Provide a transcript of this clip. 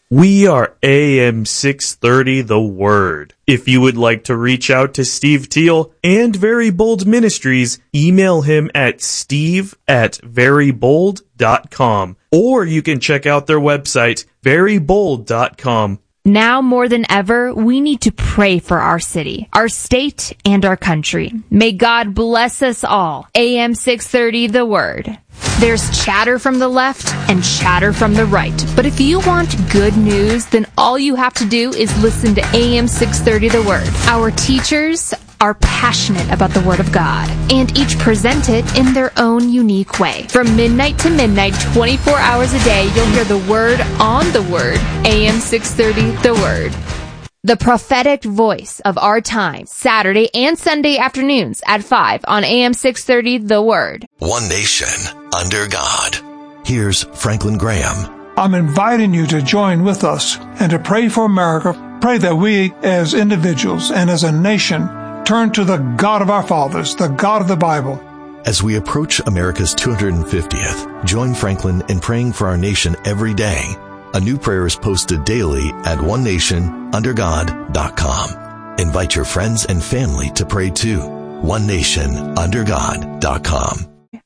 We are AM 630 The Word. If you would like to reach out to Steve Teal and Very Bold Ministries, email him at steve@verybold.com, or you can check out their website, verybold.com. Now more than ever, we need to pray for our city, our state, and our country. May God bless us all. AM 630 The Word. There's chatter from the left and chatter from the right. But if you want good news, then all you have to do is listen to AM 630 The Word. Our teachers are passionate about the Word of God, and each present it in their own unique way. From midnight to midnight, 24 hours a day, you'll hear the Word on the Word. AM 630 The Word. The prophetic voice of our time, Saturday and Sunday afternoons at 5 on AM 630 The Word. One nation under God. Here's Franklin Graham. I'm inviting you to join with us and to pray for America. Pray that we as individuals and as a nation turn to the God of our fathers, the God of the Bible. As we approach America's 250th, join Franklin in praying for our nation every day. A new prayer is posted daily at onenationundergod.com. Invite your friends and family to pray too. onenationundergod.com.